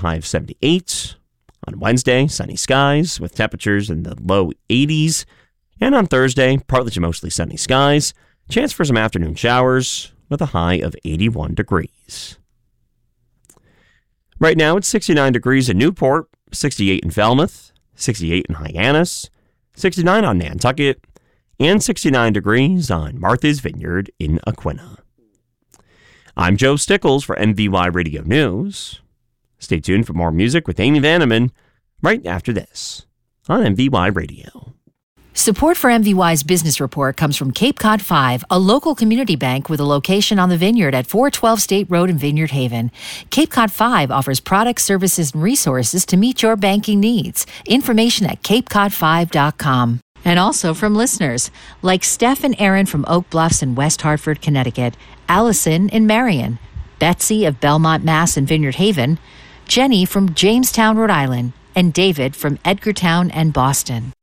high of 78. On Wednesday, sunny skies with temperatures in the low 80s. And on Thursday, partly to mostly sunny skies. Chance for some afternoon showers with a high of 81 degrees. Right now, it's 69 degrees in Newport, 68 in Falmouth, 68 in Hyannis, 69 on Nantucket, and 69 degrees on Martha's Vineyard in Aquinnah. I'm Joe Stickles for MVY Radio News. Stay tuned for more music with Amy Vanneman right after this on MVY Radio. Support for MVY's business report comes from Cape Cod 5, a local community bank with a location on the Vineyard at 412 State Road in Vineyard Haven. Cape Cod 5 offers products, services, and resources to meet your banking needs. Information at capecod5.com. And also from listeners like Steph and Aaron from Oak Bluffs in West Hartford, Connecticut, Allison in Marion, Betsy of Belmont, Mass. And Vineyard Haven, Jenny from Jamestown, Rhode Island, and David from Edgartown and Boston.